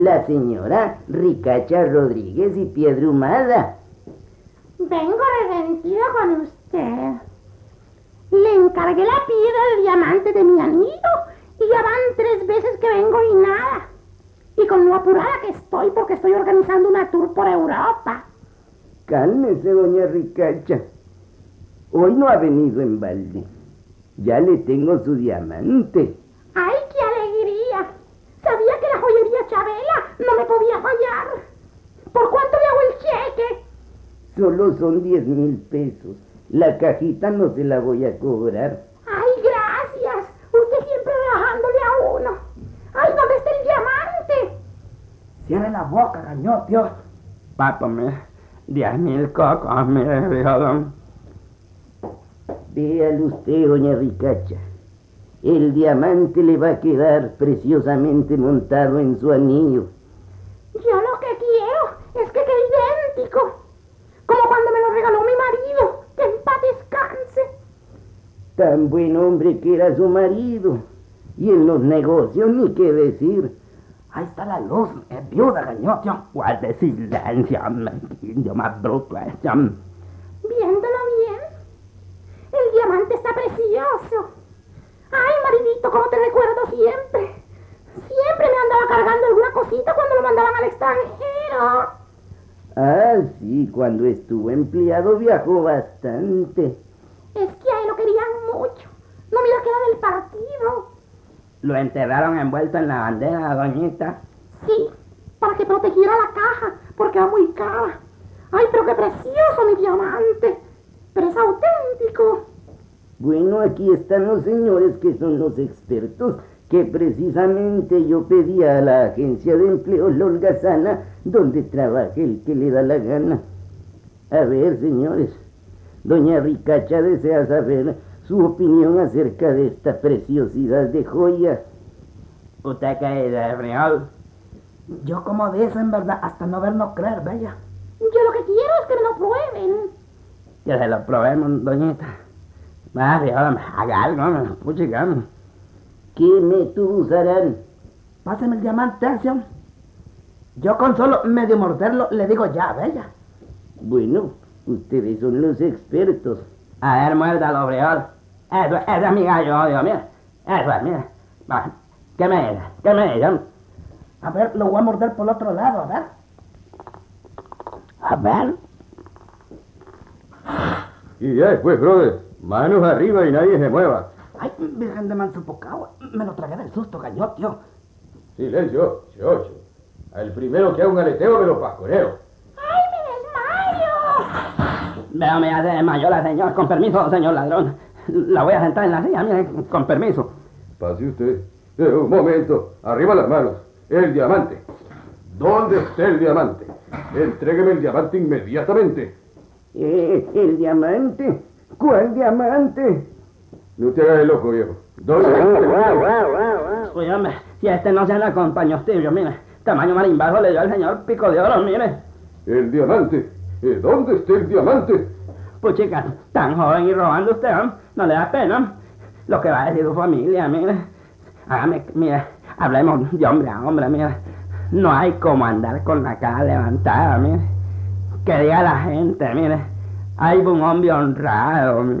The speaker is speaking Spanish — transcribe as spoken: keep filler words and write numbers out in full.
La señora Ricacha Rodríguez y Piedra Humada. Vengo resentida con usted. Le encargué la piedra de diamante de mi anillo y ya van tres veces que vengo y nada. Y con lo apurada que estoy porque estoy organizando una tour por Europa. Cálmese, doña Ricacha. Hoy no ha venido en balde. Ya le tengo su diamante. ¡Ay, qué alegría! Sabía que la joyería Chabela no me podía fallar. ¿Por cuánto le hago el cheque? Solo son diez mil pesos. La cajita no se la voy a cobrar. ¡Ay, gracias! Usted siempre rebajándole a uno. ¡Ay, ¿dónde está el diamante? Cierre la boca, gañotio. Pátame diez mil cocos, mire, viejo. Véalo usted, doña Ricacha. El diamante le va a quedar preciosamente montado en su anillo. Yo lo que quiero es que quede idéntico. Como cuando me lo regaló mi marido. Que en paz descanse. Tan buen hombre que era su marido. Y en los negocios ni qué decir. Ahí está la luz, es viuda, gañotio. Guarde silencio, indio más bruto este. Viéndolo bien, el diamante está precioso. Ay, maridito, cómo te recuerdo siempre. Siempre me andaba cargando alguna cosita cuando lo mandaban al extranjero. Ah, sí, cuando estuvo empleado viajó bastante. Es que a él lo querían mucho. No mira que era del partido. Lo enterraron envuelto en la bandera, doñita. Sí, para que protegiera la caja, porque era muy cara. Ay, pero qué precioso mi diamante. Pero es auténtico. Bueno, aquí están los señores que son los expertos, que precisamente yo pedí a la agencia de empleo Holgazana, donde trabaje el que le da la gana. A ver, señores, doña Ricacha desea saber su opinión acerca de esta preciosidad de joya. ¿Usted qué dice, friol? Yo como de eso, en verdad, hasta no ver no creer, bella. Yo lo que quiero es que me lo prueben. Que se lo probemos, doñita. Va, friol, haga algo, puchica. ¿Qué método usarán? Páseme el diamante, acción. Yo con solo medio morderlo le digo ya, bella. Bueno, ustedes son los expertos. A ver, muérdalo, friol. Eso, ese es mi gallo, Dios, mira. Eso es, mira. Va, ¿qué me dice? ¿Qué me dice? A ver, lo voy a morder por el otro lado, a ver. A ver. Y ya después, brother, manos arriba y nadie se mueva. Ay, virgen de Mansupocagua, me lo tragué del susto, gañotio. Silencio, chocho. Al primero que haga un aleteo me lo pascoreo. ¡Ay, me desmayo! Veo, me hace desmayó la señora. Con permiso, señor ladrón. La voy a sentar en la silla, mire, con permiso. Pase usted. Eh, un momento. Arriba las manos. El diamante. ¿Dónde está el diamante? Entrégueme el diamante inmediatamente. Eh, ¿El diamante? ¿Cuál diamante? No te hagas el loco, viejo. ¿Dónde está el diamante? Oye, hombre, si a este no se le acompañó Stevio, mire. Tamaño marimbazo le dio al señor pico de oro, mire. El diamante. Eh, ¿Dónde está el diamante? Pues chica, tan joven y robando usted, ¿eh? No le da pena. Lo que va a decir su familia, mire. Hágame, mire, hablemos de hombre a hombre, mire. No hay como andar con la cara levantada, mire. Que diga la gente, mire. Hay un hombre honrado, mire.